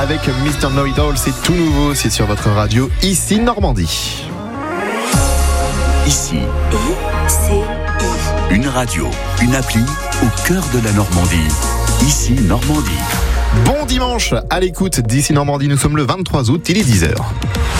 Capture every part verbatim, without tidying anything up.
Avec mister Know-It-All, c'est tout nouveau, c'est sur votre radio, ici Normandie. Ici, I C I. Une radio, une appli au cœur de la Normandie. Ici Normandie. Bon dimanche à l'écoute d'ici Normandie, nous sommes le vingt-trois août, il est dix heures.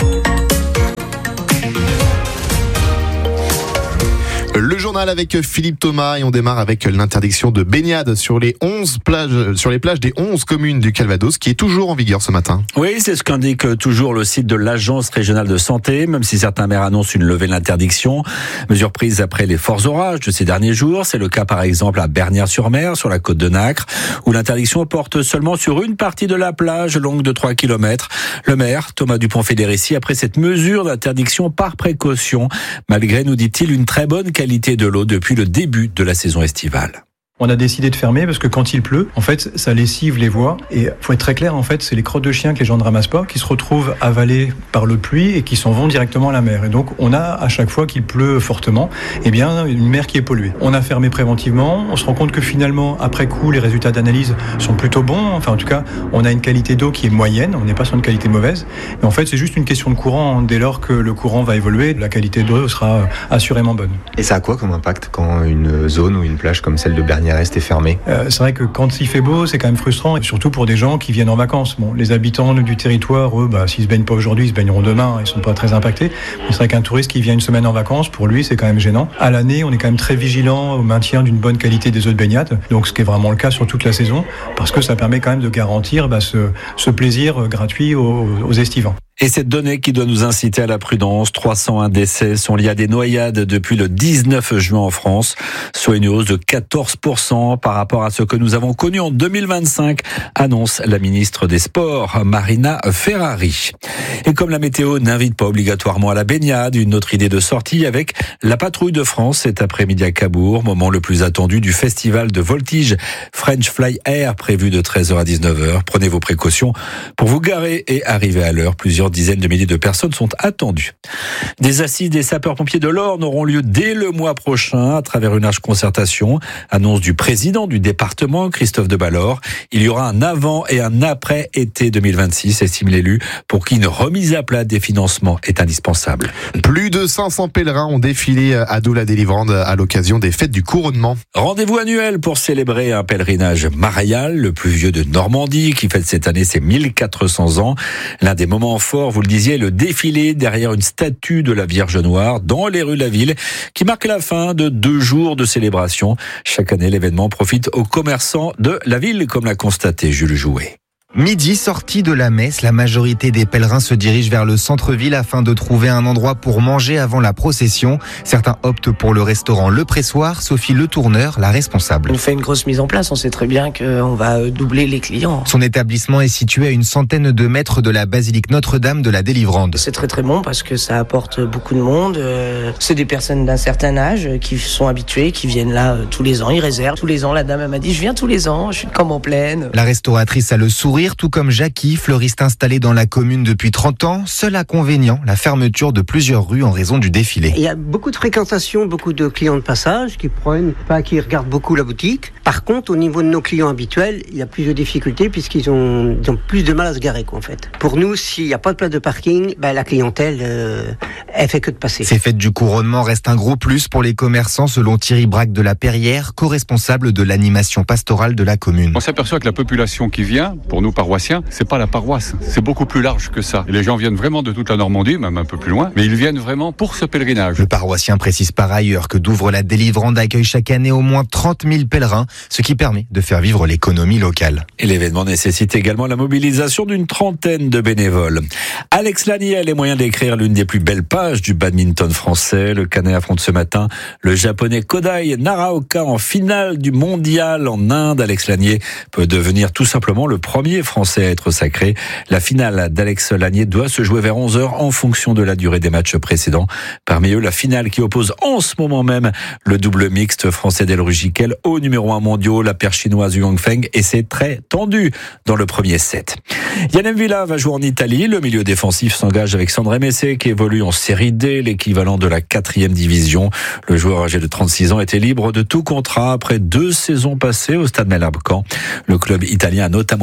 Le journal avec Philippe Thomas et on démarre avec l'interdiction de baignade sur les onze plages, sur les plages des onze communes du Calvados qui est toujours en vigueur ce matin. Oui, c'est ce qu'indique toujours le site de l'Agence régionale de santé, même si certains maires annoncent une levée de l'interdiction. Mesure prise après les forts orages de ces derniers jours. C'est le cas par exemple à Bernières-sur-Mer, sur la côte de Nacre, où l'interdiction porte seulement sur une partie de la plage longue de trois kilomètres. Le maire, Thomas Dupont-Fédérici, après cette mesure d'interdiction par précaution, malgré, nous dit-il, une très bonne qualité de l'eau depuis le début de la saison estivale. On a décidé de fermer parce que quand il pleut, en fait, ça lessive les voies. Et faut être très clair, en fait, c'est les crottes de chiens que les gens ne ramassent pas, qui se retrouvent avalées par le pluie et qui s'en vont directement à la mer. Et donc, on a, à chaque fois qu'il pleut fortement, eh bien, une mer qui est polluée. On a fermé préventivement. On se rend compte que finalement, après coup, les résultats d'analyse sont plutôt bons. Enfin, en tout cas, on a une qualité d'eau qui est moyenne. On n'est pas sur une qualité mauvaise. Et en fait, c'est juste une question de courant. Dès lors que le courant va évoluer, la qualité d'eau sera assurément bonne. Et ça a quoi comme impact quand une zone ou une plage comme celle de Bernières est fermée? euh, C'est vrai que quand il fait beau, c'est quand même frustrant, et surtout pour des gens qui viennent en vacances. Bon, les habitants du territoire, eux, bah, s'ils se baignent pas aujourd'hui, ils se baigneront demain, ils sont pas très impactés. Mais c'est vrai qu'un touriste qui vient une semaine en vacances, pour lui, c'est quand même gênant. À l'année, on est quand même très vigilant au maintien d'une bonne qualité des eaux de baignade, donc ce qui est vraiment le cas sur toute la saison, parce que ça permet quand même de garantir bah, ce, ce plaisir gratuit aux, aux estivants. Et cette donnée qui doit nous inciter à la prudence, trois cent un décès sont liés à des noyades depuis le dix-neuf juin en France, soit une hausse de quatorze pour cent par rapport à ce que nous avons connu en deux mille vingt-cinq, annonce la ministre des Sports, Marina Ferrari. Et comme la météo n'invite pas obligatoirement à la baignade, une autre idée de sortie avec la patrouille de France cet après-midi à Cabourg, moment le plus attendu du festival de voltige French Fly Air prévu de treize heures à dix-neuf heures. Prenez vos précautions pour vous garer et arriver à l'heure. Plusieurs dizaines de milliers de personnes sont attendues. Des assises des sapeurs-pompiers de l'Orne auront lieu dès le mois prochain à travers une large concertation. Annonce du président du département, Christophe de Ballor. Il y aura un avant et un après été deux mille vingt-six, estime l'élu, pour qui une remise à plat des financements est indispensable. Plus de cinq cents pèlerins ont défilé à Dole-la-Délivrande à l'occasion des fêtes du couronnement. Rendez-vous annuel pour célébrer un pèlerinage marial, le plus vieux de Normandie, qui fête cette année ses mille quatre cents ans. L'un des moments forts, vous le disiez, le défilé derrière une statue de la Vierge Noire dans les rues de la ville qui marque la fin de deux jours de célébration. Chaque année, l'événement profite aux commerçants de la ville, comme l'a constaté Jules Jouet. Midi, sortie de la messe, la majorité des pèlerins se dirigent vers le centre-ville afin de trouver un endroit pour manger avant la procession. Certains optent pour le restaurant Le Pressoir. Sophie Le Tourneur, la responsable. On fait une grosse mise en place, on sait très bien qu'on va doubler les clients. Son établissement est situé à une centaine de mètres de la basilique Notre-Dame de la Délivrande. C'est très très bon parce que ça apporte beaucoup de monde. C'est des personnes d'un certain âge qui sont habituées, qui viennent là tous les ans, ils réservent. Tous les ans, la dame elle m'a dit, je viens tous les ans, je suis comme en pleine. La restauratrice a le sourire, tout comme Jackie, fleuriste installée dans la commune depuis trente ans. Seul inconvénient, la fermeture de plusieurs rues en raison du défilé. Il y a beaucoup de fréquentation, beaucoup de clients de passage qui prennent, pas qui regardent beaucoup la boutique. Par contre, au niveau de nos clients habituels, il y a plus de difficultés puisqu'ils ont, ils ont plus de mal à se garer, quoi, en fait. Pour nous, s'il n'y a pas de place de parking, ben, la clientèle, euh, elle fait que de passer. Ces fêtes du couronnement restent un gros plus pour les commerçants, selon Thierry Braque de la Perrière, co-responsable de l'animation pastorale de la commune. On s'aperçoit que la population qui vient, pour nous paroissiens, c'est pas la paroisse, c'est beaucoup plus large que ça. Et les gens viennent vraiment de toute la Normandie, même un peu plus loin, mais ils viennent vraiment pour ce pèlerinage. Le paroissien précise par ailleurs que Douvres la Délivrande accueille chaque année au moins trente mille pèlerins, ce qui permet de faire vivre l'économie locale. Et l'événement nécessite également la mobilisation d'une trentaine de bénévoles. Alex Lanier a les moyens d'écrire l'une des plus belles pages du badminton français. Le Canet affronte ce matin le japonais Kodai Naraoka en finale du mondial en Inde. Alex Lanier peut devenir tout simplement le premier français à être sacré. La finale d'Alex Lanier doit se jouer vers onze heures en fonction de la durée des matchs précédents. Parmi eux, la finale qui oppose en ce moment même le double mixte français Del Rugiquel au numéro un mondial, la paire chinoise Yuang Feng, et c'est très tendu dans le premier set. Yann M'Vila va jouer en Italie. Le milieu défensif s'engage avec Sandré Messé qui évolue en série D, l'équivalent de la quatrième division. Le joueur âgé de trente-six ans était libre de tout contrat après deux saisons passées au Stade Malherbe-Caen. Le club italien a notamment été racheté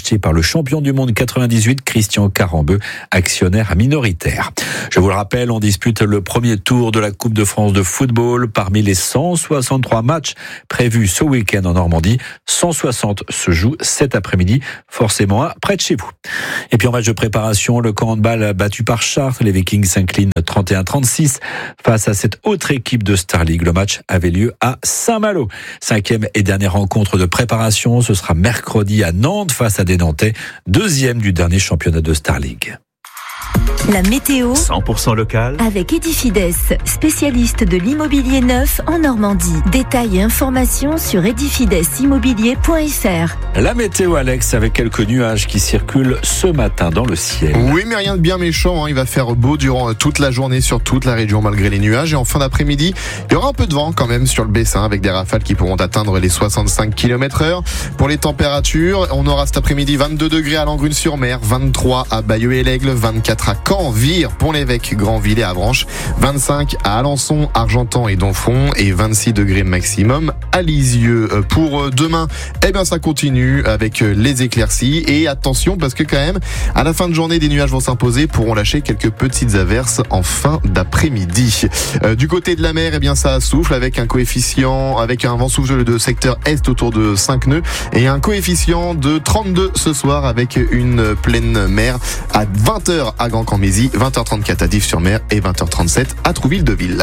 racheté par le champion du monde quatre-vingt-dix-huit, Christian Carambeu, actionnaire minoritaire. Je vous le rappelle, on dispute le premier tour de la Coupe de France de football. Parmi les cent soixante-trois matchs prévus ce week-end en Normandie, cent soixante se jouent cet après-midi, forcément un près de chez vous. Et puis en match de préparation, le camp handball battu par Chartres, les Vikings s'inclinent trente et un trente-six face à cette autre équipe de Star League. Le match avait lieu à Saint-Malo. Cinquième et dernière rencontre de préparation, ce sera mercredi à Nantes face à des Nantais, deuxième du dernier championnat de Star League. La météo cent pour cent local avec Edifides, spécialiste de l'immobilier neuf en Normandie. Détails et informations sur edifides immobilier point f r. La météo, Alex, avec quelques nuages qui circulent ce matin dans le ciel. Oui, mais rien de bien méchant, hein. Il va faire beau durant toute la journée sur toute la région malgré les nuages. Et en fin d'après-midi, il y aura un peu de vent quand même sur le Bessin avec des rafales qui pourront atteindre les soixante-cinq kilomètres heure. Pour les températures, on aura cet après-midi vingt-deux degrés à Langrune-sur-Mer, vingt-trois à Bayeux et l'Aigle, vingt-quatre à Caen, Vire, Pont-l'Évêque, Grandville et Avranches, vingt-cinq à Alençon, Argentan et Donfont et vingt-six degrés maximum à Lisieux. Pour demain, eh bien ça continue avec les éclaircies et attention parce que quand même à la fin de journée des nuages vont s'imposer, pourront lâcher quelques petites averses en fin d'après-midi. Euh, du côté de la mer, eh bien ça souffle avec un coefficient, avec un vent souffle de secteur est autour de cinq nœuds et un coefficient de trente-deux ce soir avec une pleine mer à vingt heures à Grand-Cammézy, vingt heures trente-quatre à Dives-sur-Mer et vingt heures trente-sept à Trouville-de-Ville.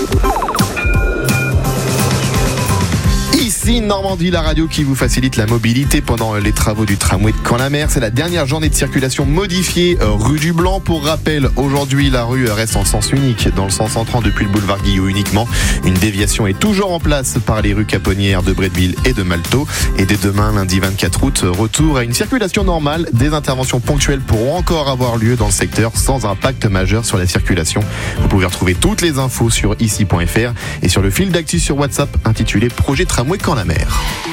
Ici Normandie, la radio qui vous facilite la mobilité pendant les travaux du tramway de Caen-la-Mer. C'est la dernière journée de circulation modifiée rue du Blanc. Pour rappel, aujourd'hui la rue reste en sens unique dans le sens entrant depuis le boulevard Guillot uniquement. Une déviation est toujours en place par les rues Caponnières de Bretteville et de Malteau. Et dès demain, lundi vingt-quatre août, retour à une circulation normale. Des interventions ponctuelles pourront encore avoir lieu dans le secteur sans impact majeur sur la circulation. Vous pouvez retrouver toutes les infos sur ici point f r et sur le fil d'actu sur WhatsApp intitulé Projet Tramway Caen-la-Mer.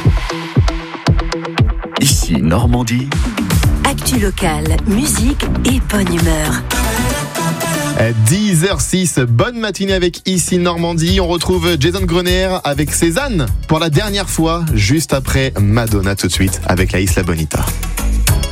Ici Normandie. Actu locale, musique et bonne humeur. dix heures six, bonne matinée avec Ici Normandie. On retrouve Jason Grenier avec Cézanne pour la dernière fois, juste après Madonna tout de suite avec la Isla Bonita.